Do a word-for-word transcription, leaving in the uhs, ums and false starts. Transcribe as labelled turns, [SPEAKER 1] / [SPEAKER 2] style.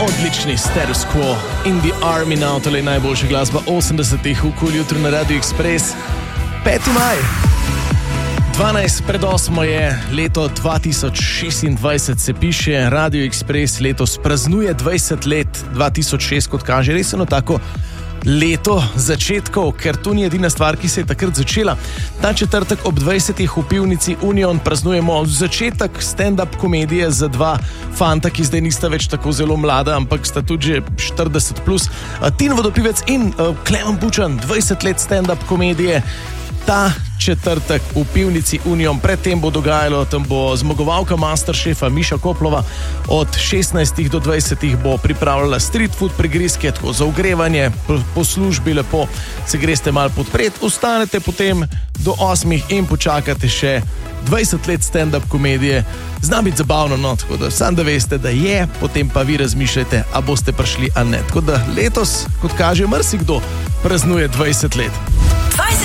[SPEAKER 1] Odlični Status Quo in The Army Now, tole je najboljša glasba osemdesetih v Cool jutro na Radio Express. peti maj, dvanajst pred osmo je, leto dva tisoč šestindvajset se piše, Radio Express letos praznuje dvajset let, dva tisoč šest, kot kaže, res eno tako leto začetkov, ker to ni edina stvar, ki se je takrat začela. Ta četrtek ob dvajsetih v pivnici Union praznujemo začetek stand-up komedije za dva fanta, ki zdaj nista več tako zelo mlada, ampak sta tudi že štirideset plus. Tin Vodopivec in uh, Klemen Bučan, dvajset let stand-up komedije. Ta četrtek v pivnici Union, predtem bo dogajalo, tam bo zmagovalka Masterchefa Miša Koplova, od šestnajstih do dvajsetih bo pripravljala street food prigrizke, tako za ogrevanje, po službi lepo se greste malo podpret, ostanete potem do osmih in počakate še dvajset let stand-up komedije. Zna biti zabavno, no, tako da sam da veste, da je, potem pa vi razmišljate, a boste prišli, a ne. Tako da letos, kot kaže, marsikdo praznuje dvajset let.